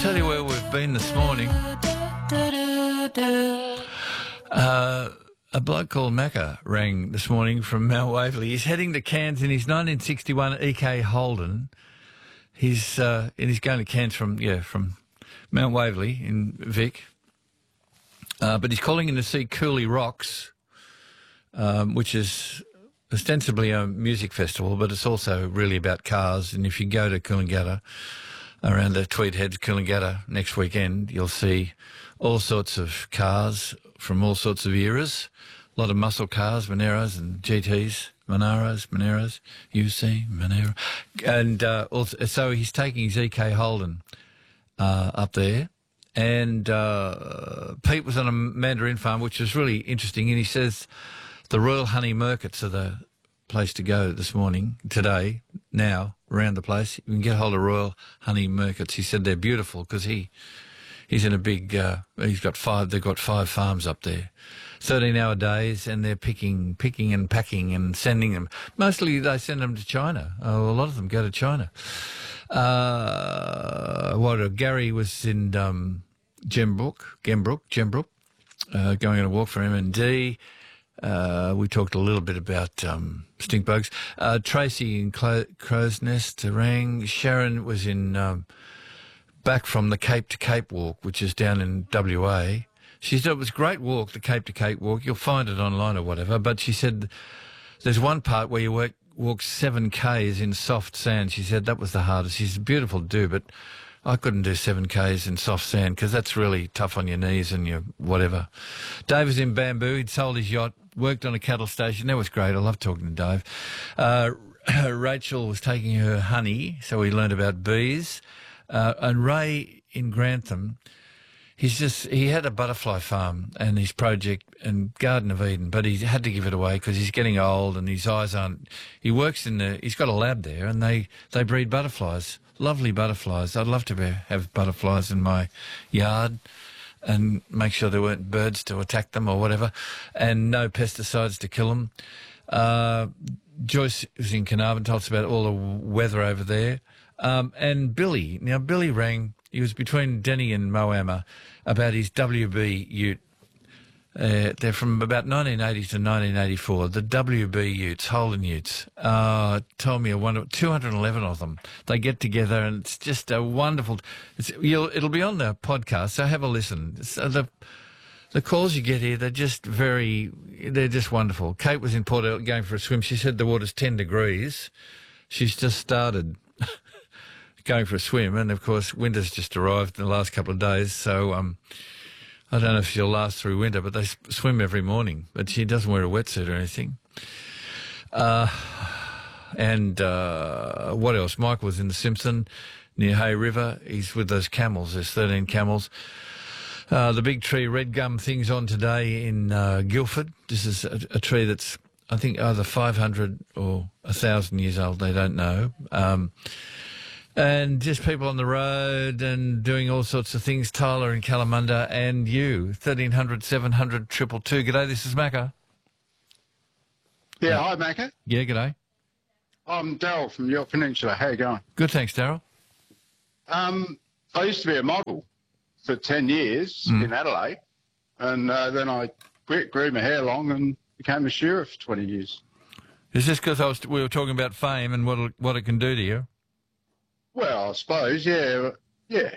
tell you where we've been this morning. A bloke called Macca rang this morning from Mount Waverley. He's heading to Cairns in his 1961 EK Holden. He's going to Cairns from Mount Waverley in Vic. But he's calling in to see Cooley Rocks, which is ostensibly a music festival, but it's also really about cars. And if you go to Coolangatta, around the Tweed Heads, Coolangatta next weekend, you'll see all sorts of cars from all sorts of eras. A lot of muscle cars, Moneros and GTs, Moneros, UC, Monero. And also, so he's taking his EK Holden up there. And Pete was on a mandarin farm, which was really interesting. And he says the Royal Honey Markets are the place to go today, now, around the place. You can get hold of Royal Honey Markets. He said they're beautiful because he's in a big, they've got 5 farms up there. 13-hour days, and they're picking and packing and sending them. Mostly they send them to China. A lot of them go to China. Gary was in Gembrook, going on a walk for M&D. We talked a little bit about stink bugs. Tracy in Crow's Nest rang. Sharon was in back from the Cape to Cape walk, which is down in WA. She said it was a great walk, the Cape to Cape walk. You'll find it online or whatever. But she said there's one part where you walk 7 Ks in soft sand. She said that was the hardest. She's beautiful to do, but I couldn't do 7 Ks in soft sand because that's really tough on your knees and your whatever. Dave was in Bamboo. He'd sold his yacht, worked on a cattle station. That was great. I love talking to Dave. Rachel was taking her honey, so we learned about bees. And Ray in Grantham, he had a butterfly farm and his project and Garden of Eden, but he had to give it away because he's getting old and his eyes aren't. He's got a lab there and they breed butterflies, lovely butterflies. I'd love to have butterflies in my yard and make sure there weren't birds to attack them or whatever, and no pesticides to kill them. Joyce was in Carnarvon, told us about all the weather over there. And Billy rang. He was between Denny and Moama about his WB ute. They're from about 1980 to 1984. The WB utes, Holden utes. Told me 211 of them. They get together and it's just a wonderful. It'll be on the podcast, so have a listen. So the calls you get here, they're just wonderful. Kate was in Port Elliot going for a swim. She said the water's 10 degrees. She's just started going for a swim, and of course winter's just arrived in the last couple of days, so I don't know if she'll last through winter, but they swim every morning, but she doesn't wear a wetsuit or anything. And what else? Mike was in the Simpson near Hay River. He's with those camels. There's 13 camels. The big tree red gum thing's on today in Guildford. This is a tree that's, I think, either 500 or 1,000 years old. They don't know. And just people on the road and doing all sorts of things. Tyler in Kalamunda and you, 1300 700 222. G'day, this is Macca. Yeah, hi, Macca. Yeah, g'day. I'm Daryl from York Peninsula. How you going? Good, thanks, Daryl. I used to be a model for 10 years in Adelaide, and then I grew my hair long and became a shearer for 20 years. Is this because we were talking about fame and what it can do to you? Well, I suppose, yeah. Yeah,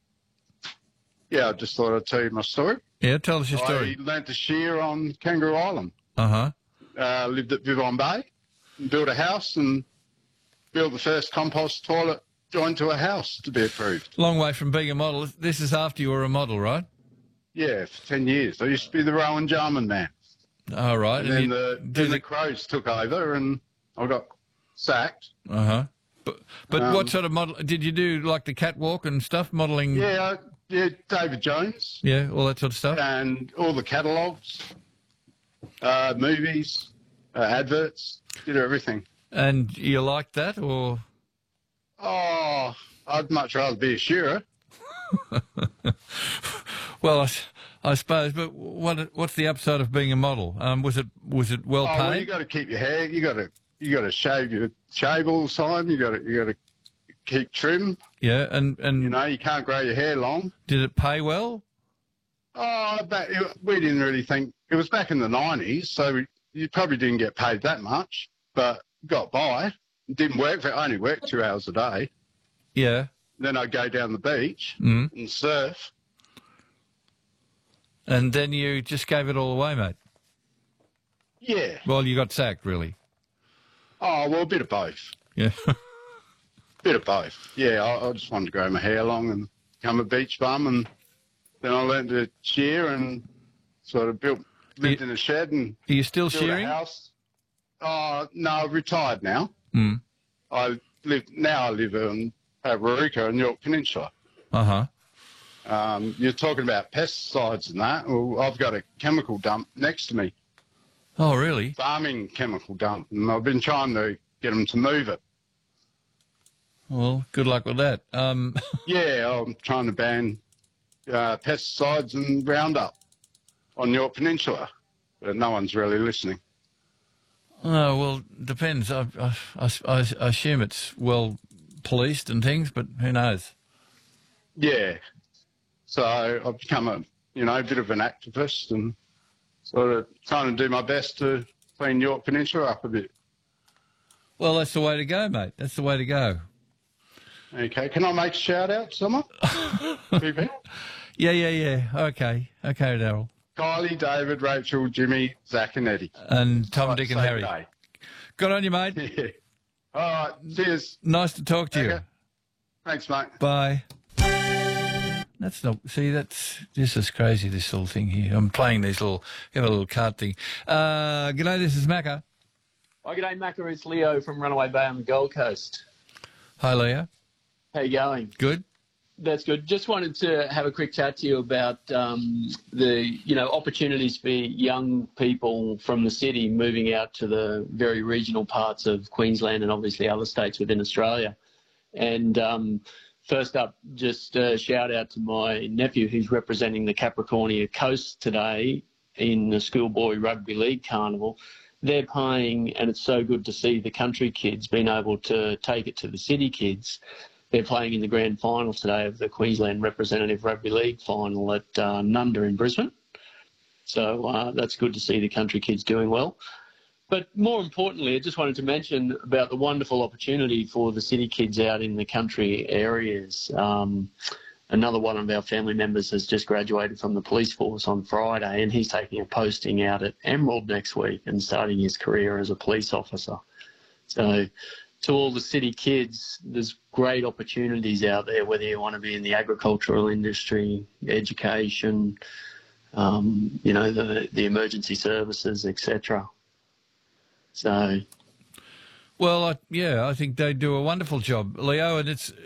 I just thought I'd tell you my story. Yeah, tell us your story. I learnt to shear on Kangaroo Island. Uh-huh. Lived at Vivon Bay, and built a house and built the first compost toilet joined to a house to be approved. Long way from being a model. This is after you were a model, right? Yeah, for 10 years. I used to be the Rowan Jarman man. Oh, right. And then the Crows took over and I got sacked. Uh-huh. But what sort of model did you do? Like the catwalk and stuff, modelling? Yeah, David Jones. Yeah, all that sort of stuff. And all the catalogues, movies, adverts, did everything. And you liked that, or? Oh, I'd much rather be a shearer. Well, I suppose. But what's the upside of being a model? Was it well paid? Well, you got to keep your hair. You got to shave all the time. You got to keep trim. Yeah, and You know, you can't grow your hair long. did it pay well? Oh, we didn't really think it was back in the 90s, so you probably didn't get paid that much, but got by. Didn't work for only worked 2 hours a day. Yeah. Then I'd go down the beach Mm. and surf. And then you just gave it all away, mate. Yeah. Well, you got sacked, really. Oh, well, a bit of both. Yeah. Bit of both. Yeah, I just wanted to grow my hair long and become a beach bum, and then I learned to shear and sort of lived in a shed and Are you still built a shearing? house. Oh, no, I've retired now. Mm. I live in Veruca in York Peninsula. Uh-huh. You're talking about pesticides and that. Well, I've got a chemical dump next to me, Oh, really? farming chemical dump, and I've been trying to get them to move it. Well, good luck with that. Yeah, I'm trying to ban pesticides and Roundup on York Peninsula, but no one's really listening. Oh, well, depends. I assume it's well policed and things, but who knows? Yeah, so I've become a bit of an activist and sort of trying to do my best to clean York Peninsula up a bit. Well, that's the way to go, mate. That's the way to go. Okay, can I make a shout out to someone? People? Yeah. Okay, Daryl. Kylie, David, Rachel, Jimmy, Zach and Eddie. And Tom, Dick and Same Harry. day. Good on you, mate. Yeah. All right, cheers. Nice to talk to you. Okay. Thanks, mate. Bye. That's not. See, this is crazy. This little thing here. I'm playing these got a little card thing. G'day, this is Macca. Oh, g'day, Macca. It's Leo from Runaway Bay on the Gold Coast. Hi, Leo. How you going? Good. That's good. Just wanted to have a quick chat to you about the opportunities for young people from the city moving out to the very regional parts of Queensland and obviously other states within Australia. And first up, just a shout out to my nephew who's representing the Capricornia Coast today in the Schoolboy Rugby League Carnival. They're playing, and it's so good to see the country kids being able to take it to the city kids. They're playing in the grand final today of the Queensland Representative Rugby League final at Nunda in Brisbane. So that's good to see the country kids doing well. But more importantly, I just wanted to mention about the wonderful opportunity for the city kids out in the country areas. Another one of our family members has just graduated from the police force on Friday, and he's taking a posting out at Emerald next week and starting his career as a police officer. So to all the city kids, there's great opportunities out there, whether you want to be in the agricultural industry, education, the emergency services, etc. So, well, I think they do a wonderful job, Leo, and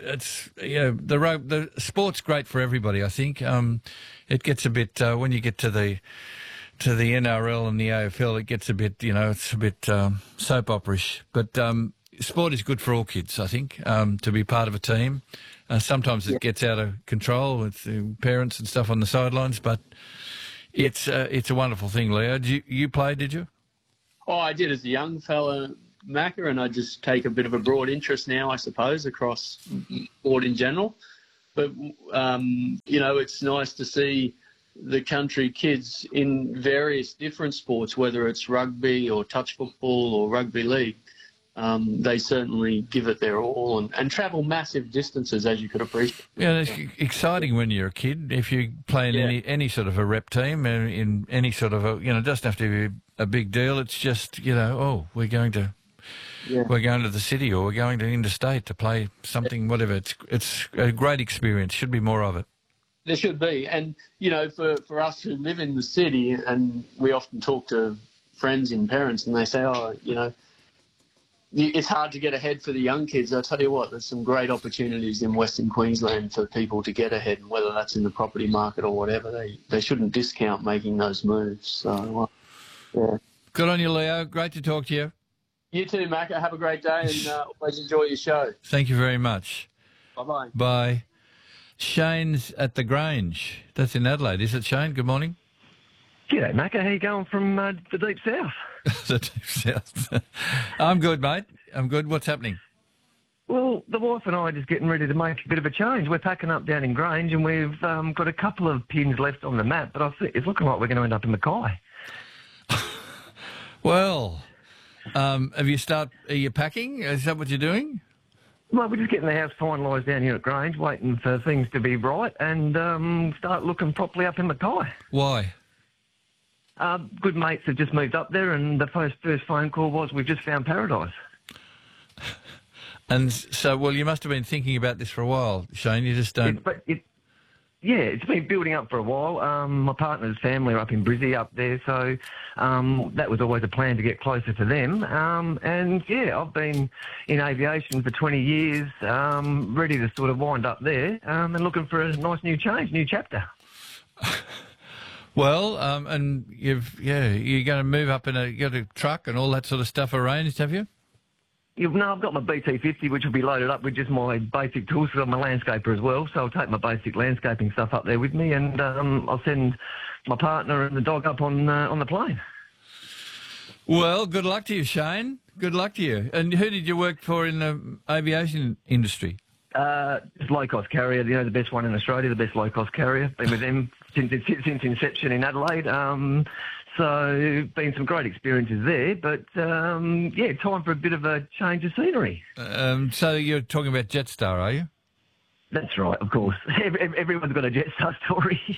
the sport's great for everybody. I think it gets a bit when you get to the NRL and the AFL, it gets a bit it's a bit soap opera-ish, but sport is good for all kids. I think to be part of a team. Sometimes it gets out of control with parents and stuff on the sidelines, but it's a wonderful thing, Leo. Did you play? Did you? Oh, I did as a young fella, Macca, and I just take a bit of a broad interest now, I suppose, across sport in general. But, it's nice to see the country kids in various different sports, whether it's rugby or touch football or rugby league. They certainly give it their all and travel massive distances, as you could appreciate. Yeah, it's exciting when you're a kid. If you play in any sort of a rep team, in any sort of it doesn't have to be a big deal. It's just, we're going to the city or we're going to interstate to play something, whatever. It's a great experience. Should be more of it. There should be. And, for us who live in the city, and we often talk to friends and parents and they say, it's hard to get ahead for the young kids. I'll tell you what, there's some great opportunities in Western Queensland for people to get ahead, and whether that's in the property market or whatever, they shouldn't discount making those moves. So, yeah. Good on you, Leo. Great to talk to you. You too, Macca. Have a great day and always enjoy your show. Thank you very much. Bye-bye. Bye. Shane's at the Grange. That's in Adelaide. Is it, Shane? Good morning. G'day, Macca. How you going from the deep south? The deep south. I'm good, mate. I'm good. What's happening? Well, the wife and I are just getting ready to make a bit of a change. We're packing up down in Grange, and we've got a couple of pins left on the map, but I think it's looking like we're going to end up in Mackay. Well, are you packing? Is that what you're doing? Well, we're just getting the house finalised down here at Grange, waiting for things to be right, and start looking properly up in Mackay. Why? Good mates have just moved up there, and the first phone call was, we've just found paradise. And so, well, you must have been thinking about this for a while, Shane. You just don't... Yeah, it's been building up for a while. My partner's family are up in Brizzy up there, so that was always a plan to get closer to them. And, yeah, I've been in aviation for 20 years, ready to sort of wind up there and looking for a nice new change, new chapter. Well, and you're going to move up you got a truck and all that sort of stuff arranged, have you? No, I've got my BT50, which will be loaded up with just my basic tools, because I'm a landscaper as well, so I'll take my basic landscaping stuff up there with me, and I'll send my partner and the dog up on the plane. Well, good luck to you, Shane. Good luck to you. And who did you work for in the aviation industry? Just low-cost carrier, the best one in Australia, the best low-cost carrier. Been with them since inception in Adelaide. So, been some great experiences there, but, time for a bit of a change of scenery. So you're talking about Jetstar, are you? That's right, of course. Everyone's got a Jetstar story.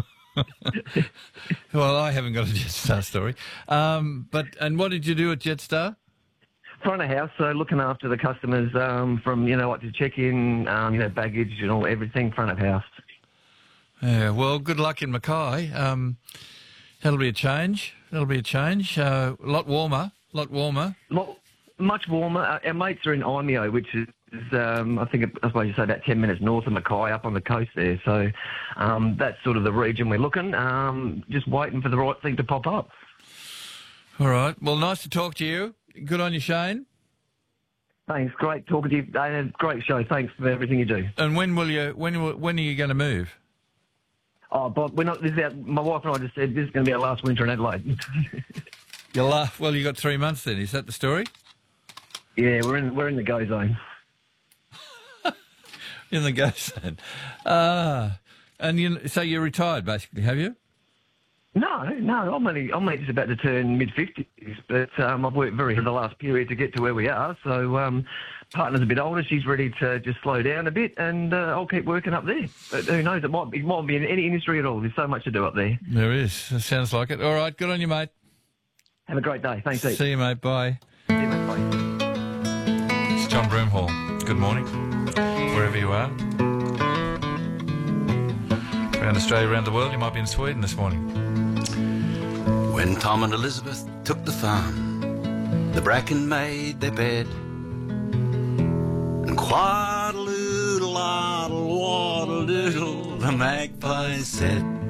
Well, I haven't got a Jetstar story. And what did you do at Jetstar? Front of house, so looking after the customers from, to check in, baggage and all, everything, front of house. Yeah, well, good luck in Mackay. That'll be a change. A lot warmer. Much warmer. Our mates are in Imeo, which is, I suppose you say about 10 minutes north of Mackay, up on the coast there. So that's sort of the region we're looking, just waiting for the right thing to pop up. All right. Well, nice to talk to you. Good on you, Shane. Thanks. Great talking to you. Great show. Thanks for everything you do. And when are you going to move? Oh, Bob, my wife and I just said this is going to be our last winter in Adelaide. Well, you got 3 months then. Is that the story? Yeah, we're in the go zone. In the go zone. And so you're retired, basically, have you? No, I'm only just about to turn mid-50s, but I've worked very hard the last period to get to where we are, so partner's a bit older, she's ready to just slow down a bit, and I'll keep working up there. But who knows, it might be in any industry at all. There's so much to do up there. There is. It sounds like it. All right, good on you, mate. Have a great day. Thanks, Eve. See you, mate. Bye. See you, mate. Bye. It's John Broomhall. Good morning, wherever you are. Around Australia, around the world, you might be in Sweden this morning. When Tom and Elizabeth took the farm, the bracken made their bed, and quaddle-oodle-oddle, waddle-doodle, the magpie said.